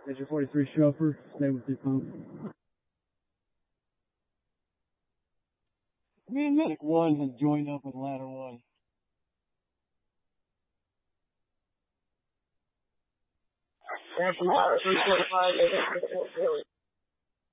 Major 43 chauffeur, stay with you, pump. Me and Medic 1 has joined up with Ladder 1. That's from 345,